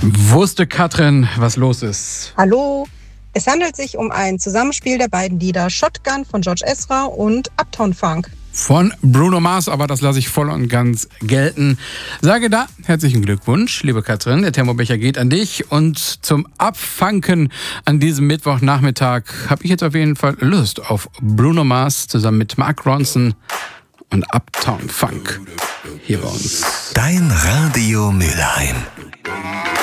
Wusste Katrin, was los ist? Hallo, es handelt sich um ein Zusammenspiel der beiden Lieder Shotgun von George Ezra und Uptown Funk. Von Bruno Mars, aber das lasse ich voll und ganz gelten. Sage da herzlichen Glückwunsch, liebe Katrin. Der Thermobecher geht an dich. Und zum Abfanken an diesem Mittwochnachmittag habe ich jetzt auf jeden Fall Lust auf Bruno Mars zusammen mit Mark Ronson und Uptown Funk hier bei uns. Dein Radio Mülheim.